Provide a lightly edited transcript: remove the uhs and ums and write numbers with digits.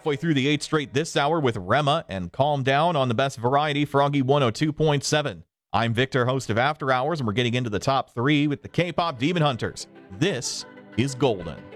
halfway through the 8th straight this hour with Rema and Calm Down on the best variety, Froggy 102.7. I'm Victor, host of After Hours, and we're getting into the top 3 with the K-pop Demon Hunters. This is Golden.